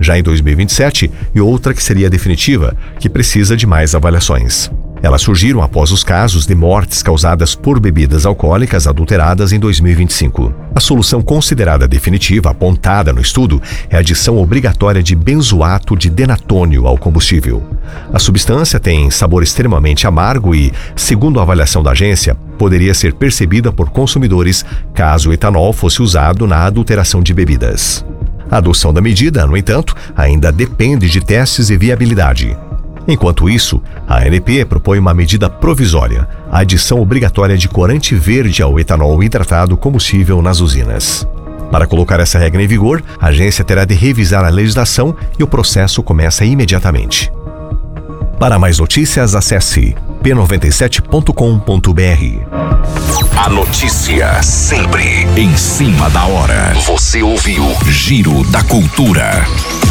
já em 2027, e outra que seria definitiva, que precisa de mais avaliações. Elas surgiram após os casos de mortes causadas por bebidas alcoólicas adulteradas em 2025. A solução considerada definitiva apontada no estudo é a adição obrigatória de benzoato de denatônio ao combustível. A substância tem sabor extremamente amargo e, segundo a avaliação da agência, poderia ser percebida por consumidores caso o etanol fosse usado na adulteração de bebidas. A adoção da medida, no entanto, ainda depende de testes e viabilidade. Enquanto isso, a ANP propõe uma medida provisória, a adição obrigatória de corante verde ao etanol hidratado combustível nas usinas. Para colocar essa regra em vigor, a agência terá de revisar a legislação e o processo começa imediatamente. Para mais notícias, acesse p97.com.br. A notícia sempre em cima da hora. Você ouviu Giro da Cultura.